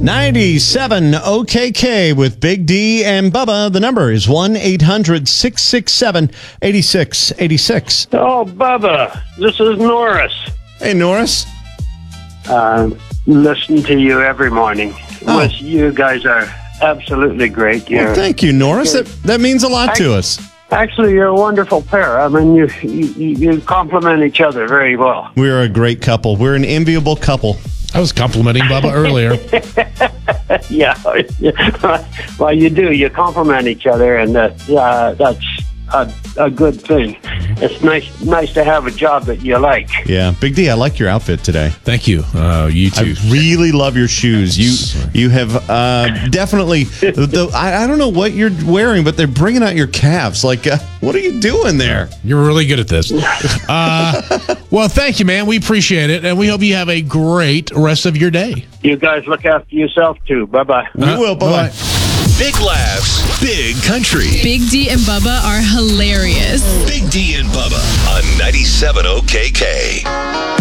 97 OKK with Big D and Bubba. The number is 1-800-667-8686. Oh, Bubba, this is Norris. Hey, Norris. Listen to you every morning. Oh. You guys are absolutely great. Well, thank you, Norris. That means a lot to us. Actually, you're a wonderful pair. I mean, you complement each other very well. We're a great couple. We're an enviable couple. I was complimenting Bubba earlier. Yeah. Well, you do. You complement each other, and that's a good thing. It's nice to have a job that you like. Yeah, Big D, I like your outfit today. Thank you. You too. I really love your shoes. You have definitely. I don't know what you're wearing, but they're bringing out your calves. Like, what are you doing there? You're really good at this. Well, thank you, man. We appreciate it, and we hope you have a great rest of your day. You guys look after yourself too. Bye-bye. We will. Bye. Big laughs, big country. Big D and Bubba are hilarious. Big D and Bubba on 97 OKK.